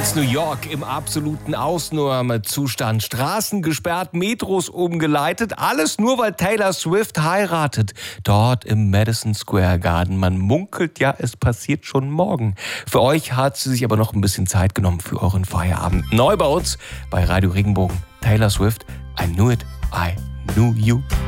Ganz New York im absoluten Ausnahmezustand. Straßen gesperrt, Metros umgeleitet. Alles nur, weil Taylor Swift heiratet. Dort im Madison Square Garden. Man munkelt ja, es passiert schon morgen. Für euch hat sie sich aber noch ein bisschen Zeit genommen für euren Feierabend. Neu bei uns bei Radio Regenbogen. Taylor Swift, I Knew It, I Knew You.